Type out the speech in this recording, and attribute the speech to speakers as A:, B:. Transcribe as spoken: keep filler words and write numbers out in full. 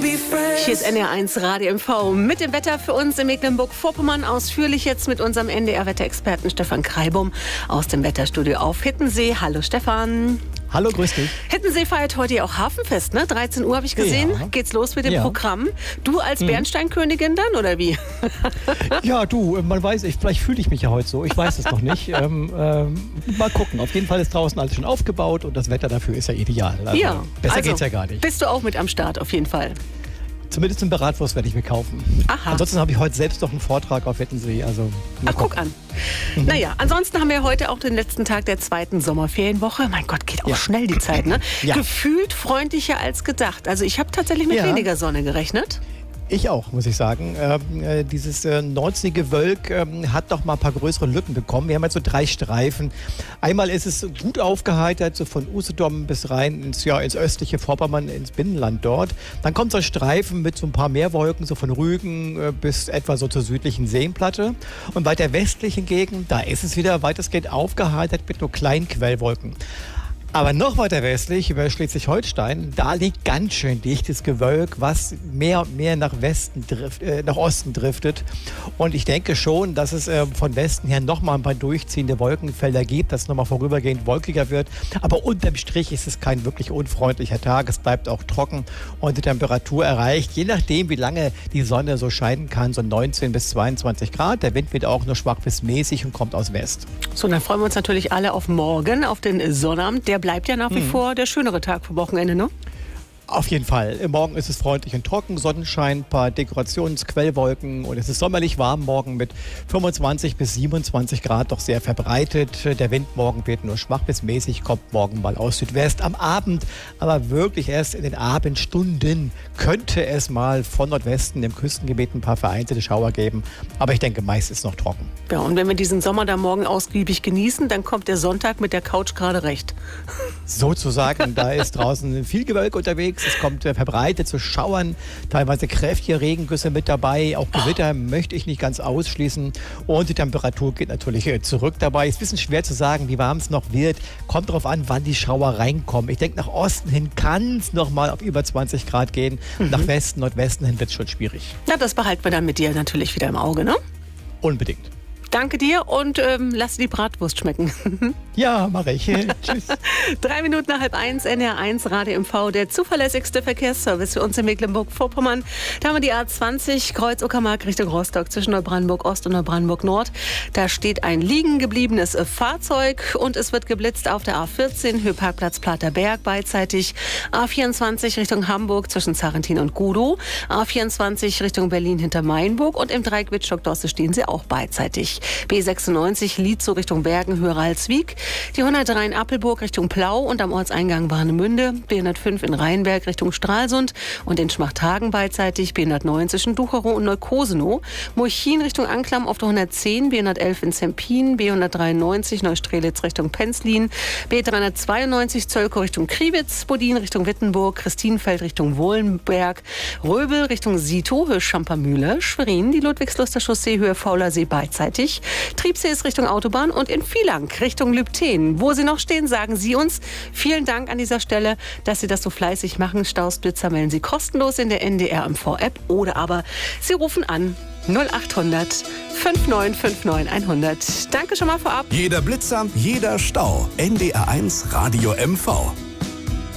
A: Hier ist N D R eins Radio M V mit dem Wetter für uns in Mecklenburg-Vorpommern. Ausführlich jetzt mit unserem N D R-Wetterexperten Stefan Kreibum aus dem Wetterstudio auf Hittensee. Hallo Stefan.
B: Hallo, grüß dich.
A: Hittensee feiert heute ja auch Hafenfest, ne? dreizehn Uhr habe ich gesehen. Ja. Geht's los mit dem ja. Programm. Du als mhm. Bernsteinkönigin dann, oder wie?
B: Ja, du, man weiß, ich, vielleicht fühle ich mich ja heute so. Ich weiß es noch nicht. ähm, ähm, mal gucken. Auf jeden Fall ist draußen alles schon aufgebaut und das Wetter dafür ist ja ideal. Also,
A: ja.
B: Besser
A: also,
B: geht's ja gar nicht.
A: Bist du auch mit am Start, auf jeden Fall.
B: Zumindest eine Bratwurst werde ich mir kaufen.
A: Aha.
B: Ansonsten habe ich heute selbst noch einen Vortrag auf Hittensee. Also,
A: Ach, guck an. Mhm. Naja, ansonsten haben wir heute auch den letzten Tag der zweiten Sommerferienwoche. Mein Gott, geht auch ja. schnell die Zeit, ne? Ja. Gefühlt freundlicher als gedacht. Also ich habe tatsächlich mit ja. weniger Sonne gerechnet.
B: Ich auch, muss ich sagen. Ähm, äh, dieses äh, Nordseegewölk ähm, hat doch mal ein paar größere Lücken bekommen. Wir haben jetzt so drei Streifen. Einmal ist es gut aufgeheitert, so von Usedom bis rein ins, ja, ins östliche Vorpommern, ins Binnenland dort. Dann kommt so ein Streifen mit so ein paar Meerwolken, so von Rügen äh, bis etwa so zur südlichen Seenplatte. Und weiter westlichen Gegend, da ist es wieder weitestgehend aufgeheitert mit nur kleinen Quellwolken. Aber noch weiter westlich, über Schleswig-Holstein, da liegt ganz schön dichtes Gewölk, was mehr und mehr nach Westen drift, äh, nach Osten driftet. Und ich denke schon, dass es äh, von Westen her nochmal ein paar durchziehende Wolkenfelder gibt, dass es nochmal vorübergehend wolkiger wird. Aber unterm Strich ist es kein wirklich unfreundlicher Tag. Es bleibt auch trocken und die Temperatur erreicht, je nachdem, wie lange die Sonne so scheinen kann, so neunzehn bis zweiundzwanzig Grad. Der Wind wird auch nur schwach bis mäßig und kommt aus West.
A: So, dann freuen wir uns natürlich alle auf morgen, auf den Sonnabend. Der bleibt ja nach wie mhm. vor der schönere Tag für Wochenende, ne?
B: Auf jeden Fall. Morgen ist es freundlich und trocken, Sonnenschein, ein paar Dekorationsquellwolken und es ist sommerlich warm morgen mit fünfundzwanzig bis siebenundzwanzig Grad, doch sehr verbreitet. Der Wind morgen wird nur schwach bis mäßig, kommt morgen mal aus Südwest. Am Abend, aber wirklich erst in den Abendstunden, könnte es mal von Nordwesten im Küstengebiet ein paar vereinzelte Schauer geben. Aber ich denke, meist ist noch trocken.
A: Ja, und wenn wir diesen Sommer da morgen ausgiebig genießen, dann kommt der Sonntag mit der Couch gerade recht.
B: Sozusagen, da ist draußen viel Gewölk unterwegs. Es kommt äh, verbreitet zu Schauern, teilweise kräftige Regengüsse mit dabei. Auch Gewitter oh. möchte ich nicht ganz ausschließen. Und die Temperatur geht natürlich äh, zurück dabei. Ist ein bisschen schwer zu sagen, wie warm es noch wird. Kommt darauf an, wann die Schauer reinkommen. Ich denke, nach Osten hin kann es noch mal auf über zwanzig Grad gehen. Mhm. Nach Westen, Nordwesten hin wird es schon schwierig.
A: Na, das behalten wir dann mit dir natürlich wieder im Auge, ne?
B: Unbedingt.
A: Danke dir und ähm, lass die Bratwurst schmecken.
B: Ja, mache ich. Tschüss.
A: Drei Minuten nach halb eins, N D R eins Radio M V, der zuverlässigste Verkehrsservice für uns in Mecklenburg-Vorpommern. Da haben wir die A zwanzig, Kreuz Uckermark Richtung Rostock zwischen Neubrandenburg-Ost und Neubrandenburg-Nord. Da steht ein liegen gebliebenes Fahrzeug und es wird geblitzt auf der A vierzehn, Höheparkplatz Platerberg beidseitig. A vierundzwanzig Richtung Hamburg zwischen Zarentin und Gudow. A vierundzwanzig Richtung Berlin hinter Mainburg und im Dreieck Wittstock-Dorste stehen sie auch beidseitig. B sechsundneunzig Lietzow Richtung Bergen, Höher-Ralswiek. Die hundertdrei in Appelburg Richtung Plau und am Ortseingang Warnemünde. B hundertfünf in Rheinberg Richtung Stralsund und in Schmachthagen beidseitig. B hundertneun zwischen Ducherow und Neukosenow. Murchin Richtung Anklam auf der hundertzehn. B hundertelf in Zempin. B hundertdreiundneunzig Neustrelitz Richtung Penzlin. B dreihundertzweiundneunzig Zölkow Richtung Kriwitz. Bodin Richtung Wittenburg. Christinfeld Richtung Wohlenberg. Röbel Richtung Sito, Höhe Schampermühle. Schwerin, die Ludwigsluster Chaussee, Höhe Faulersee beidseitig. Triebsee ist Richtung Autobahn und in Vielang Richtung Lübten. Wo Sie noch stehen, sagen Sie uns. Vielen Dank an dieser Stelle, dass Sie das so fleißig machen. Stausblitzer melden Sie kostenlos in der N D R M V-App oder aber Sie rufen an null achthundert neunundfünfzig neunundfünfzig hundert. Danke schon mal vorab.
C: Jeder Blitzer, jeder Stau. N D R eins Radio M V.